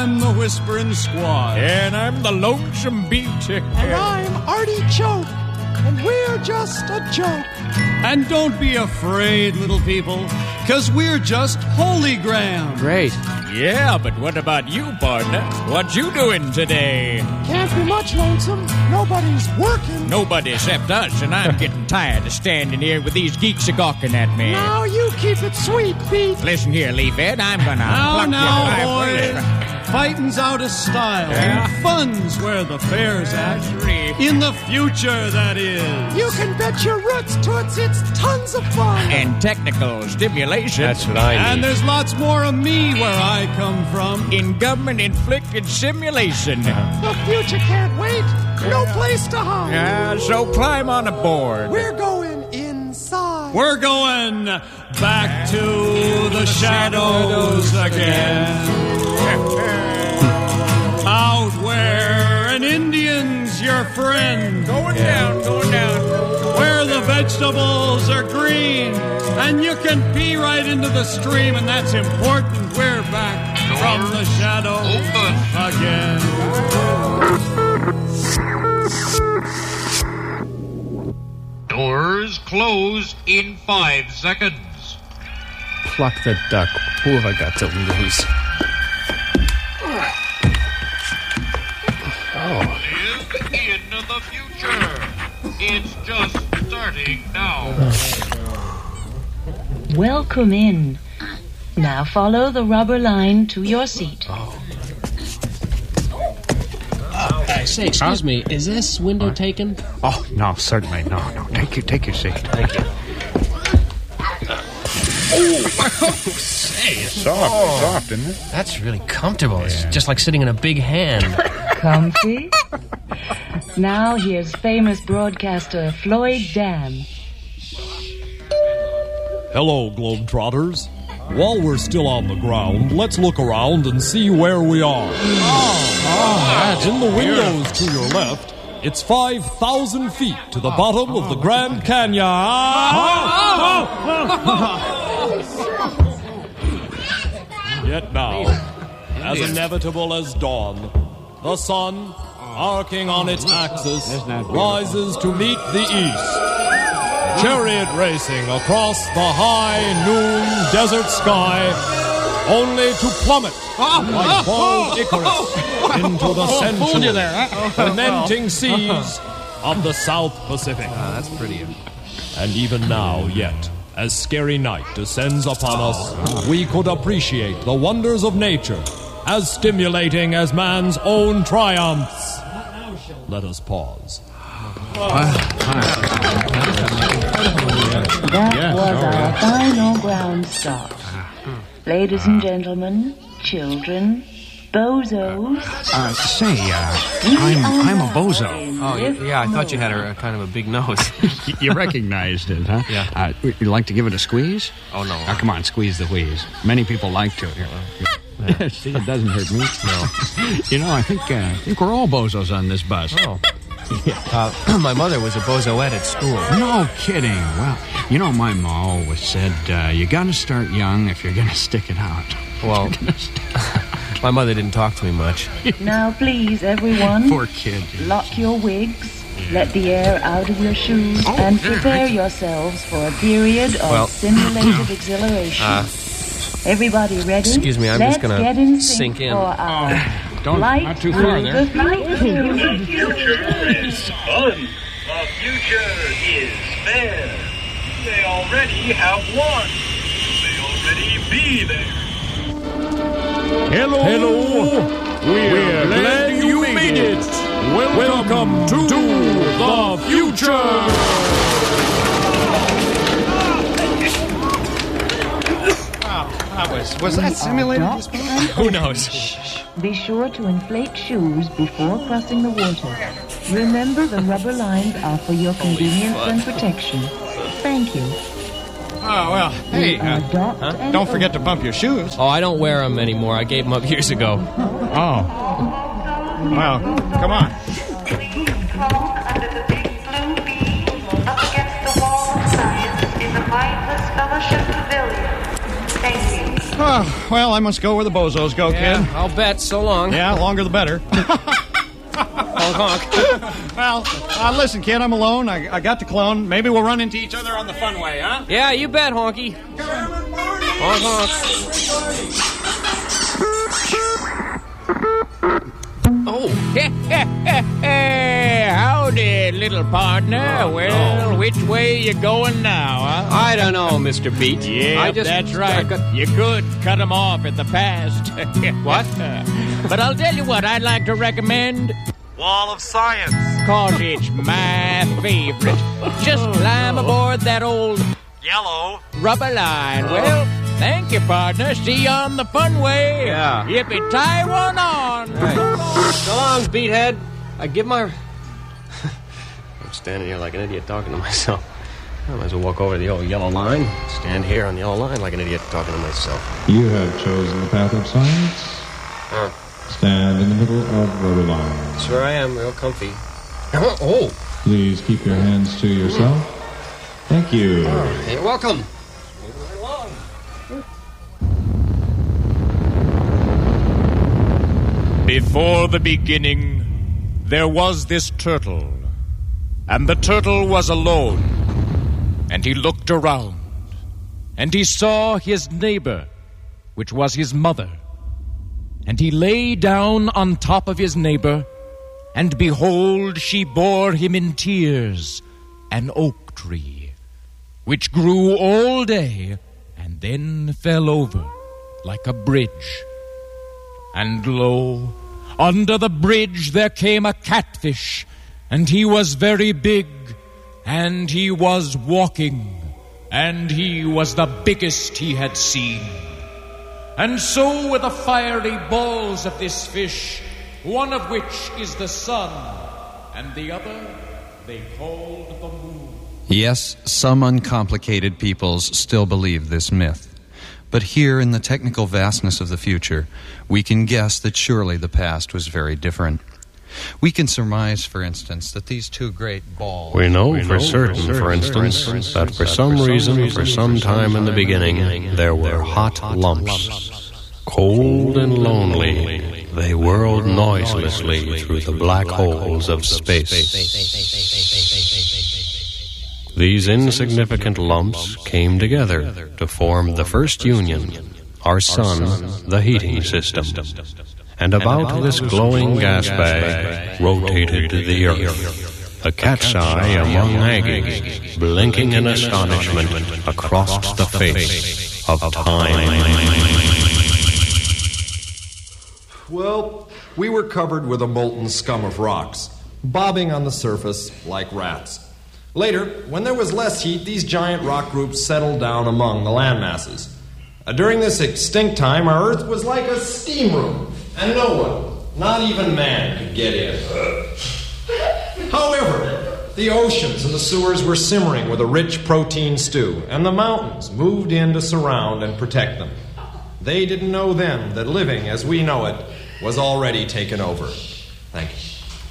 I'm the Whispering Squad. And I'm the Lonesome Beach. And I'm Artie Choke. And we're just a joke. And don't be afraid, little people, because we're just Holy Graham. Great. Yeah, but what about you, partner? What you doing today? Can't be much, Lonesome. Nobody's working. Nobody except us, and I'm getting tired of standing here with these geeks a-gawking at me. Now you keep it sweet, Pete. Listen here, Leafhead, I'm gonna... Now, boys. Fighting's out of style. Yeah. And fun's where the fair's at. In the future, that is. You can bet your roots, Toots. It's tons of fun. And technical stimulation. That's what I need. And there's lots more of me where I come from. In government-inflicted simulation. The future can't wait. No place to hide. Yeah, so climb on aboard. We're going inside. We're going back to the shadows again. Out where an Indian's your friend. Going down. Where the vegetables are green. And you can pee right into the stream, and that's important. We're back from the shadows again. Doors close in 5 seconds. Pluck the duck. Who have I got to lose? Live in the future. It's just starting now. Welcome in. Now follow the rubber line to your seat. Say, excuse me, is this window taken? Oh, no, certainly. No. Take your seat. Thank you. Say, it's soft, isn't it? That's really comfortable. It's just like sitting in a big hand. Comfy? Now here's famous broadcaster Floyd Dam. Hello, Globetrotters. While we're still on the ground, let's look around and see where we are. In the windows to your left, it's 5,000 feet to the bottom of the Grand Canyon. Yet now, as inevitable as dawn, the sun, arcing on its axis, rises to meet the east. Chariot racing across the high noon desert sky, only to plummet like bald Icarus into the sensual, fermenting seas of the South Pacific. That's pretty. And even now, yet, as scary night descends upon us, we could appreciate the wonders of nature, as stimulating as man's own triumphs. Let us pause. That was our final ground stop. Ladies and gentlemen, children, bozos. I'm a bozo. Oh, yeah, I thought you had a kind of a big nose. You recognized it, huh? Yeah. You'd like to give it a squeeze? Oh, no. Come on, squeeze the wheeze. Many people like to. See, it doesn't hurt me. No. You know, I think we're all bozos on this bus. Oh. My mother was a bozoette at school. No kidding. Well, you know, my ma always said, you gotta start young if you're gonna stick it out. Well, my mother didn't talk to me much. Now please, everyone, Poor kid. lock your wigs, let the air out of your shoes, and prepare yourselves for a period of simulated exhilaration. Everybody ready? Excuse me, I'm Let's just gonna get in sink in. for our Not too far there. The future. The future is fun. The future is fair. They already have won. They already be there. Hello. We're glad you made it. Welcome to the future. Was that simulated? Who knows? Be sure to inflate shoes before crossing the water. Remember, the rubber lines are for your convenience and protection. Thank you. Oh, well, hey, don't forget to bump your shoes. Oh, I don't wear them anymore. I gave them up years ago. Oh. Well, come on. Under the big blue beam, up against the wall of science in the mindless fellowship pavilion. Thank you. Oh, well, I must go where the bozos go, kid. I'll bet. So long. Yeah, longer the better. Honk, honk. Well, listen, kid, I'm alone. I got the clone. Maybe we'll run into each other on the funway, huh? Yeah, you bet, Honky. Honk, honk. Oh. Howdy, little partner. Well, which way you going now, huh? I don't know, Mr. Beat. Yeah, that's right. You could cut him off at the past. What? But I'll tell you what I'd like to recommend. Wall of Science. Cause it's my favorite. Just climb aboard that old Yellow rubber line. Well, thank you, partner. See you on the funway. Yeah. Yippee, tie one on. Right. So long, Beathead. I give my... I'm standing here like an idiot talking to myself. I might as well walk over to the old yellow line. Stand here on the yellow line like an idiot talking to myself. You have chosen the path of science. Stand in the middle of rubber lines. Sure I am. Real comfy. Oh! Please keep your hands to yourself. Thank you. You're welcome. Before the beginning, there was this turtle, and the turtle was alone, and he looked around, and he saw his neighbor, which was his mother, and he lay down on top of his neighbor, and behold, she bore him in tears an oak tree, which grew all day, and then fell over like a bridge. And lo, under the bridge there came a catfish, and he was very big, and he was walking, and he was the biggest he had seen. And so were the fiery balls of this fish, one of which is the sun, and the other they called the moon. Yes, some uncomplicated peoples still believe this myth. But here in the technical vastness of the future, we can guess that surely the past was very different. We can surmise, for instance, that these two great balls... We know for certain, for instance, that for some reason, for some time in the beginning, there were hot lumps. Cold and lonely, they whirled noiselessly through the black holes of space. These insignificant lumps came together to form the first union, our sun, the heating system. And about this glowing gas bag rotated the Earth, a cat's eye among aggies, blinking in astonishment across the face of time. Well, we were covered with a molten scum of rocks, bobbing on the surface like rats. Later, when there was less heat, these giant rock groups settled down among the landmasses. During this extinct time, our Earth was like a steam room, and no one, not even man, could get in. However, the oceans and the sewers were simmering with a rich protein stew, and the mountains moved in to surround and protect them. They didn't know then that living as we know it was already taken over. Thank you.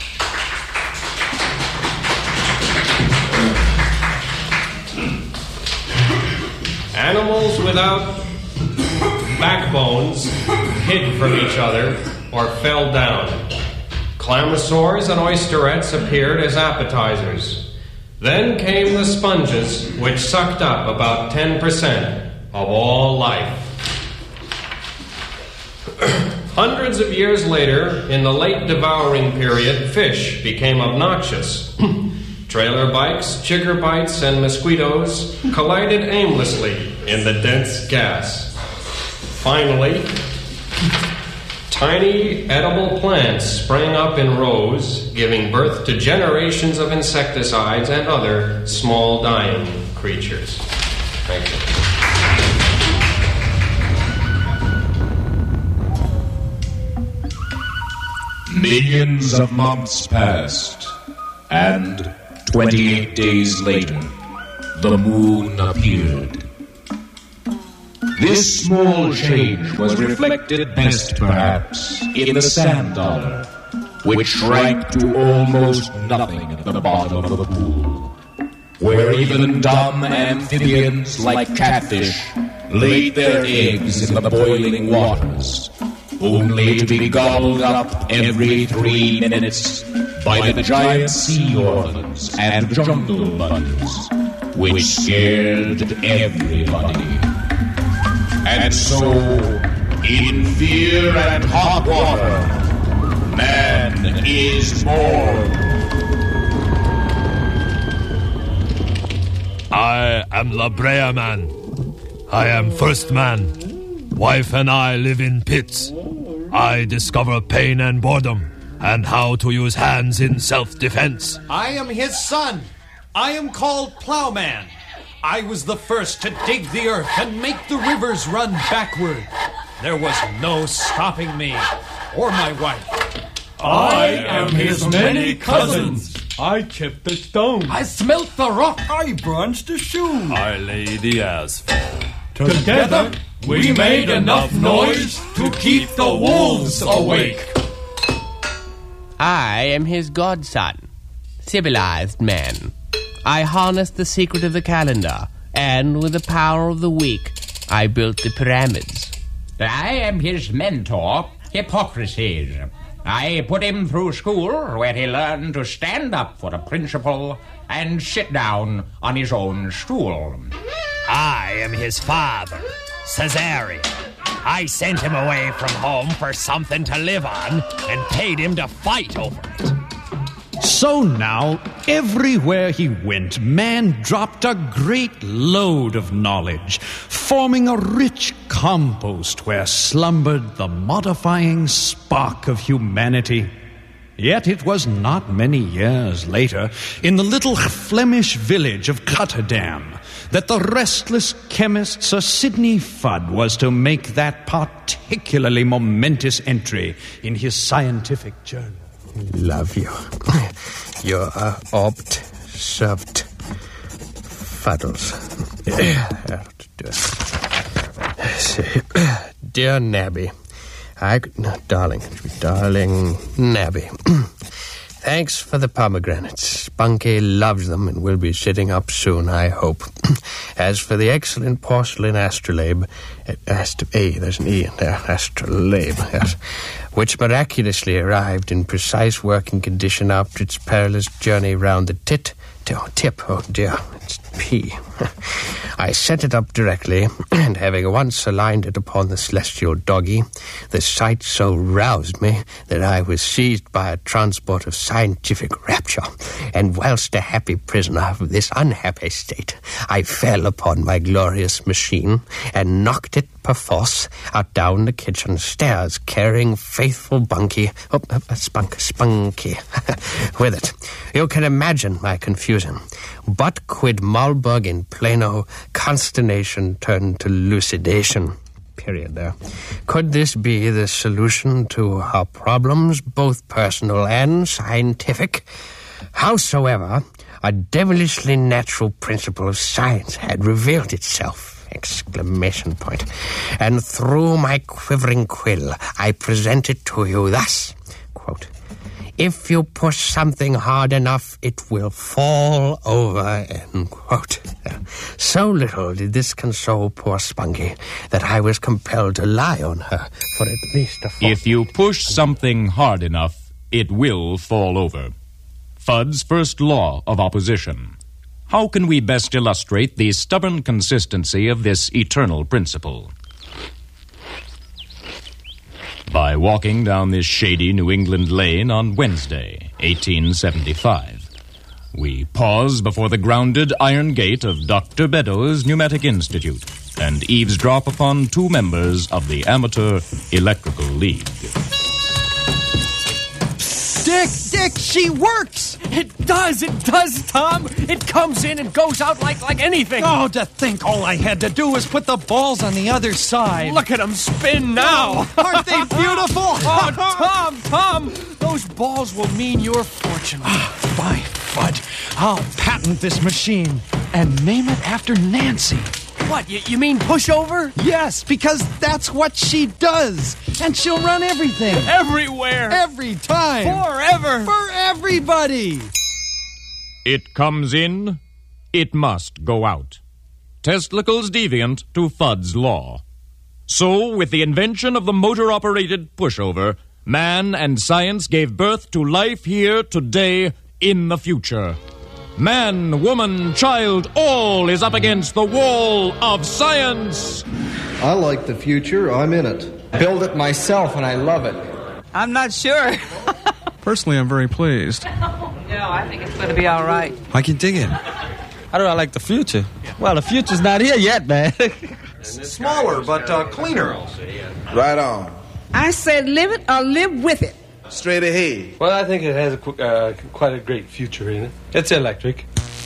Animals without backbones hid from each other or fell down. Clamosaurs and oysterettes appeared as appetizers. Then came the sponges, which sucked up about 10% of all life. Hundreds of years later, in the late devouring period, fish became obnoxious. Trailer bikes, chigger bites, and mosquitoes collided aimlessly in the dense gas. Finally, tiny edible plants sprang up in rows, giving birth to generations of insecticides and other small dying creatures. Thank you. Millions of months passed, and 28 days later, the moon appeared. This small change was reflected best, perhaps, in the sand dollar, which shrank to almost nothing at the bottom of the pool, where even dumb amphibians like catfish laid their eggs in the boiling waters, only to be gobbled up every 3 minutes by the giant sea orphans and jungle bunnies, which scared everybody. And so, in fear and hot water, man is born. I am La Brea Man. I am first man. Wife and I live in pits. I discover pain and boredom, and how to use hands in self-defense. I am his son. I am called Plowman. I was the first to dig the earth and make the rivers run backward. There was no stopping me or my wife. I am his many cousins. I chipped the stone. I smelt the rock. I branched the shoe. I lay the asphalt. Together, we made enough noise to keep the wolves awake. I am his godson, civilized man. I harnessed the secret of the calendar, and with the power of the week, I built the pyramids. I am his mentor, Hippocrates. I put him through school, where he learned to stand up for a principle and sit down on his own stool. I am his father, Caesarion. I sent him away from home for something to live on and paid him to fight over it. So now, everywhere he went, man dropped a great load of knowledge, forming a rich compost where slumbered the modifying spark of humanity. Yet it was not many years later, in the little Flemish village of Rotterdam, that the restless chemist Sir Sidney Fudd was to make that particularly momentous entry in his scientific journal. Love you. You're opt served fuddles. Dear Nabby, darling Nabby. Thanks for the pomegranates. Spunky loves them and will be sitting up soon, I hope. As for the excellent porcelain astrolabe, there's an E in there, astrolabe, yes, which miraculously arrived in precise working condition after its perilous journey round the tip, oh dear, it's P. I set it up directly, and having once aligned it upon the celestial doggy, the sight so roused me that I was seized by a transport of scientific rapture, and whilst a happy prisoner of this unhappy state, I fell upon my glorious machine and knocked it perforce out down the kitchen stairs, carrying faithful Spunky with it. You can imagine my confusion. But quid Malberg in pleno, consternation turned to lucidation. Period there. Could this be the solution to our problems, both personal and scientific? Howsoever, a devilishly natural principle of science had revealed itself. Exclamation point. And through my quivering quill, I present it to you thus. Quote, if you push something hard enough, it will fall over, end quote. So little did this console poor Spunky that I was compelled to lie on her for at least a fortnight. If you push something hard enough, it will fall over. Fudd's first law of opposition. How can we best illustrate the stubborn consistency of this eternal principle? By walking down this shady New England lane on Wednesday, 1875. We pause before the grounded iron gate of Dr. Beddoes Pneumatic Institute and eavesdrop upon 2 members of the Amateur Electrical League. Dick, she works! It does, Tom. It comes in and goes out like anything. Oh, to think all I had to do was put the balls on the other side. Look at them spin now. Oh, aren't they beautiful? Oh, Tom, those balls will mean your fortune. By Fudd, I'll patent this machine and name it after Nancy. What, you mean pushover? Yes, because that's what she does. And she'll run everything. Everywhere. Every time. Forever. For everybody. It comes in, it must go out. testicles deviant to Fudd's law. So, with the invention of the motor-operated pushover, man and science gave birth to life here today in the future. Man, woman, child, all is up against the wall of science. I like the future. I'm in it. Build it myself, and I love it. I'm not sure. Personally, I'm very pleased. No, I think it's going to be all right. I can dig it. How do I like the future? Well, the future's not here yet, man. Smaller, but cleaner. Right on. I said live it or live with it. Straight ahead. Well, I think it has quite a great future in it. It's electric.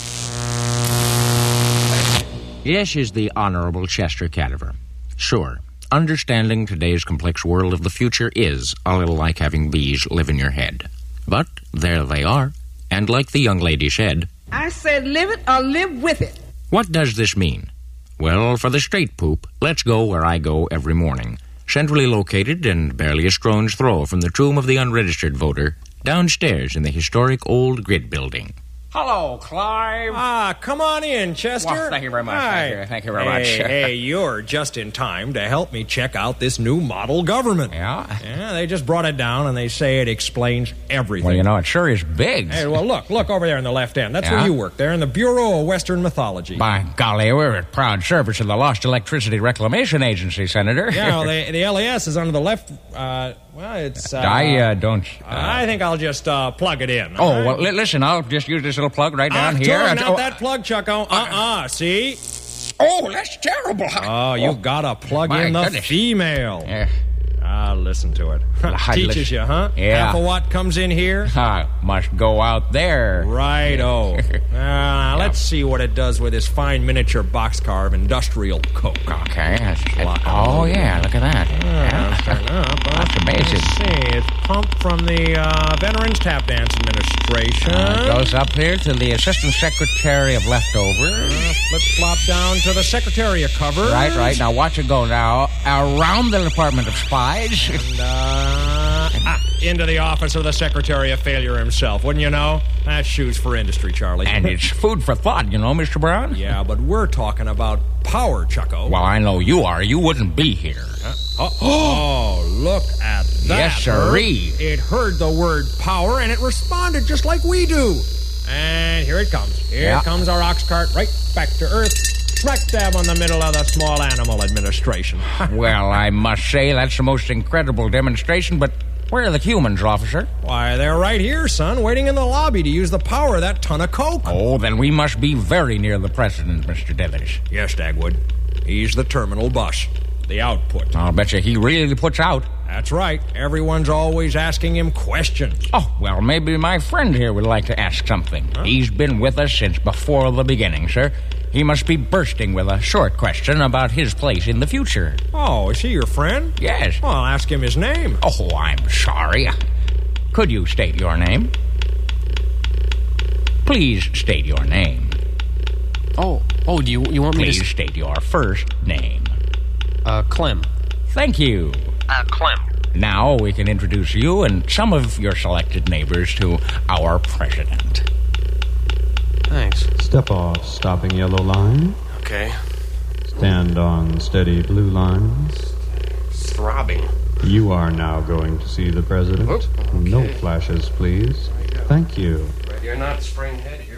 Yes, is the Honorable Chester Cadaver. Sure, understanding today's complex world of the future is a little like having bees live in your head. But there they are, and like the young lady said, I said live it or live with it. what does this mean? Well, for the straight poop, let's go where I go every morning. Centrally located and barely a stone's throw from the tomb of the unregistered voter, downstairs in the historic old grid building. Hello, Clive. Come on in, Chester. Well, thank you very much. Hi. Thank you very much. Hey, you're just in time to help me check out this new model government. Yeah? Yeah, they just brought it down, and they say it explains everything. Well, you know, it sure is big. Hey, well, look over there in the left end. That's where you work, there in the Bureau of Western Mythology. By golly, we're a proud service of the Lost Electricity Reclamation Agency, Senator. Yeah, well, the LES is under the left... it's... I don't... I think I'll just plug it in. Oh, well, listen, I'll just use this little plug right down here. Not that plug, Chucko. See? Oh, that's terrible. Oh, you gotta plug in the female. Yeah. Listen to it. Teaches you, huh? Yeah. Half of what comes in here? Must go out there. Righto. Let's see what it does with this fine miniature boxcar of industrial coke. Okay. Oh, yeah, look at that. That's amazing. Let's see. It's pumped from the Veterans Tap Dance Administration. Goes up here to the Assistant Secretary of Leftovers. Flip-flop down to the Secretary of Cover. Right. Now watch it go now. Around the Department of Spies. And into the office of the Secretary of Failure himself. Wouldn't you know? That's shoes for industry, Charlie. And it's food for thought, you know, Mr. Brown? Yeah, but we're talking about power, Chucko. Well, I know you are. You wouldn't be here. Oh, look at that. Yes, sirree. It heard the word power, and it responded just like we do. And here it comes. Here comes our ox cart right back to Earth. Smack dab on the middle of the Small Animal Administration. Well, I must say that's the most incredible demonstration, but where are the humans, officer? Why, they're right here, son, waiting in the lobby to use the power of that ton of coke. Oh, then we must be very near the president, Mr. Dithers. Yes, Dagwood. He's the terminal bus, the output. I'll bet you he really puts out. That's right. Everyone's always asking him questions. Oh, well, maybe my friend here would like to ask something. Huh? He's been with us since before the beginning, sir. He must be bursting with a short question about his place in the future. Oh, is he your friend? Yes. Well, I'll ask him his name. Oh, I'm sorry. Could you state your name? Please state your name. Oh, do you want me to... Please state your first name. Clem. Thank you. Clem. Now we can introduce you and some of your selected neighbors to our president. Thanks. Step off stopping yellow line. Okay. Stand on steady blue lines. Throbbing. You are now going to see the president. Okay. No flashes, please. Thank you. You're not spring-headed.